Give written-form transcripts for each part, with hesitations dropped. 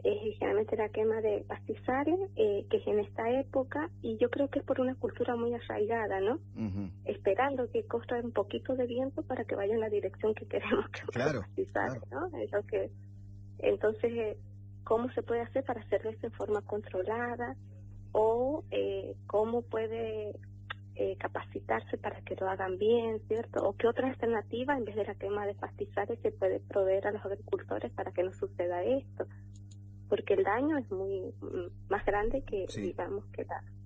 es generalmente la quema de pastizales, que es en esta época, y yo creo que es por una cultura muy arraigada, ¿no? Esperando que corra un poquito de viento para que vaya en la dirección que queremos que vaya los pastizales, ¿no? Es lo que, entonces, ¿cómo se puede hacer para hacerlo de forma controlada? O cómo puede capacitarse para que lo hagan bien, ¿cierto? O qué otra alternativa en vez de la quema de pastizales se puede proveer a los agricultores para que no suceda esto, porque el daño es muy más grande que digamos que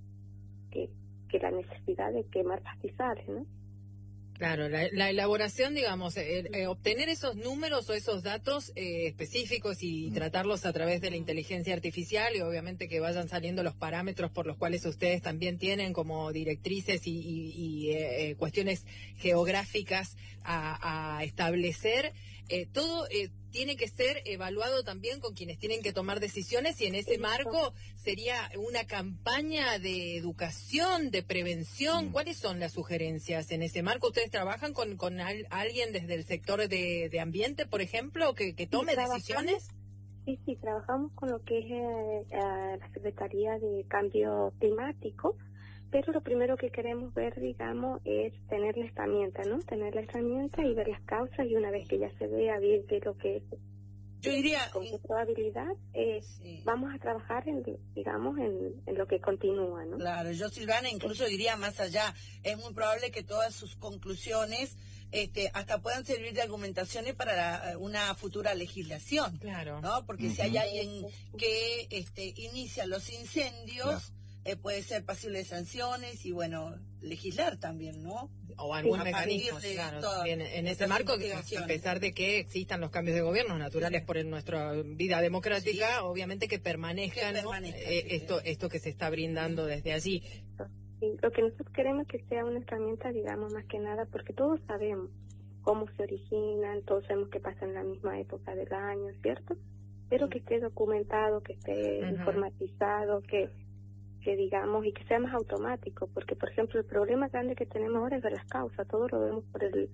la necesidad de quemar pastizales, ¿no? Claro, la elaboración, digamos, obtener esos números o esos datos específicos y tratarlos a través de la inteligencia artificial, y obviamente que vayan saliendo los parámetros por los cuales ustedes también tienen como directrices y cuestiones geográficas a establecer, todo tiene que ser evaluado también con quienes tienen que tomar decisiones, y en ese marco sería una campaña de educación, de prevención. ¿Cuáles son las sugerencias en ese marco? ¿Ustedes trabajan con alguien desde el sector de ambiente, por ejemplo, que tome decisiones? Sí, trabajamos con lo que es la Secretaría de Cambio Climático, pero lo primero que queremos ver, digamos, es tener la herramienta, ¿no? Tener la herramienta y ver las causas, y una vez que ya se vea bien qué es lo que es, yo diría, con qué probabilidad, vamos a trabajar digamos, en lo que continúa, ¿no? Claro, yo, Silvana, incluso diría más allá, es muy probable que todas sus conclusiones hasta puedan servir de argumentaciones para una futura legislación. Claro. ¿No? Porque si hay alguien que inicia los incendios, puede ser pasible de sanciones y, bueno, legislar también, ¿no? O algún mecanismo, claro, también en ese marco, a pesar de que existan los cambios de gobierno naturales por nuestra vida democrática, obviamente que permanezcan, ¿no? esto que se está brindando desde allí. Sí, lo que nosotros queremos es que sea una herramienta, digamos, más que nada, porque todos sabemos cómo se originan, todos sabemos que pasa en la misma época del año, ¿cierto? Pero que esté documentado, que esté informatizado, que digamos, y que sea más automático, porque, por ejemplo, el problema grande que tenemos ahora es ver las causas. Todo lo vemos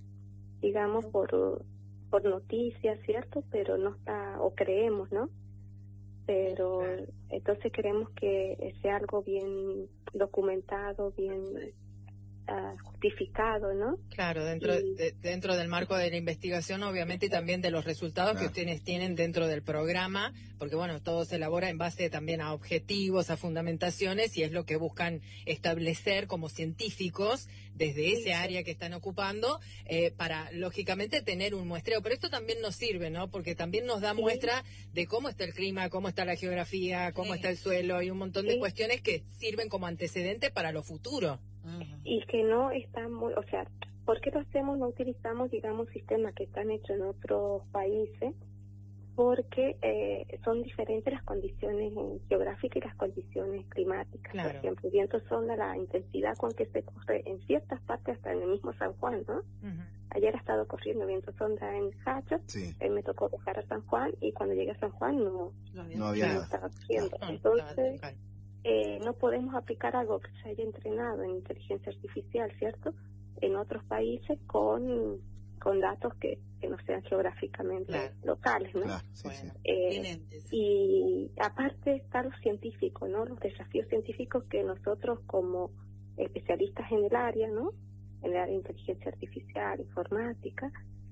por noticias, ¿cierto? Pero no está, o creemos, ¿no? Pero entonces queremos que sea algo bien documentado, bien justificado, ¿no? Claro, dentro del marco de la investigación, obviamente, y también de los resultados que ustedes tienen dentro del programa, porque, bueno, todo se elabora en base también a objetivos, a fundamentaciones, y es lo que buscan establecer como científicos desde ese área que están ocupando, para, lógicamente, tener un muestreo. Pero esto también nos sirve, ¿no? Porque también nos da muestra de cómo está el clima, cómo está la geografía, cómo está el suelo, y un montón de cuestiones que sirven como antecedente para lo futuro. Y que no estamos, o sea, ¿por qué lo hacemos? No utilizamos, digamos, sistemas que están hechos en otros países, porque son diferentes las condiciones geográficas y las condiciones climáticas. Por ejemplo, viento sonda, la intensidad con que se corre en ciertas partes, hasta en el mismo San Juan, ¿no? Ayer ha estado corriendo viento sonda en Hacho, me tocó viajar a San Juan, y cuando llegué a San Juan no había nada. Estaba corriendo. Entonces, no podemos aplicar algo que se haya entrenado en inteligencia artificial, ¿cierto?, en otros países con datos que no sean geográficamente locales, ¿no? Y aparte están los científicos, ¿no? Los desafíos científicos que nosotros, como especialistas en el área, ¿no?, en el área de inteligencia artificial, informática,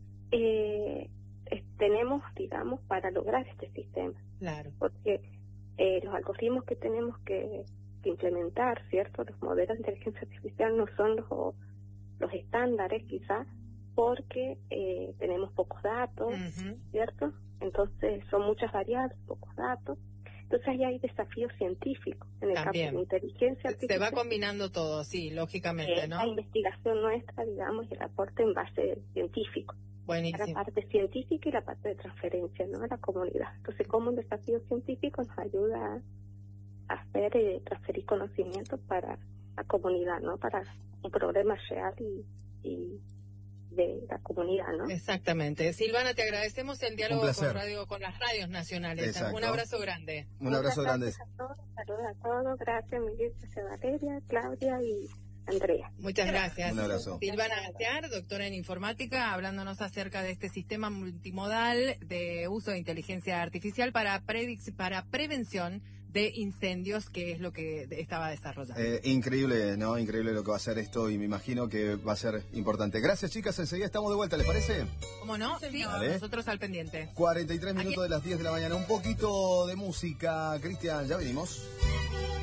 tenemos, digamos, para lograr este sistema. Porque los algoritmos que tenemos que implementar, ¿cierto?, los modelos de inteligencia artificial no son los estándares, quizás, porque tenemos pocos datos, ¿cierto? Entonces son muchas variables, pocos datos. Entonces ahí hay desafíos científicos en el campo de inteligencia artificial. Se va combinando todo, sí, lógicamente, ¿no? La investigación nuestra, digamos, y el aporte en base científico. Buenísimo. La parte científica y la parte de transferencia, ¿no?, a la comunidad. Entonces, como un desafío científico nos ayuda a hacer transferir conocimiento para la comunidad, ¿no?, para un problema real y de la comunidad, ¿no? Exactamente. Silvana, te agradecemos el diálogo con las radios nacionales. Exacto. Un abrazo grande. Un abrazo grande. Saludos a todos. Gracias, Miguel, Valeria, Claudia, y Andrea. Muchas gracias. Un abrazo. Silvana Gaciar, doctora en informática, hablándonos acerca de este sistema multimodal de uso de inteligencia artificial para prevención de incendios, que es lo que estaba desarrollando. Increíble, ¿no? Increíble lo que va a ser esto y me imagino que va a ser importante. Gracias, chicas. Enseguida estamos de vuelta, ¿les parece? ¿Cómo no? Sí, Vale. nosotros al pendiente. 43 minutos de las 10 de la mañana. Un poquito de música. Cristian, ya venimos.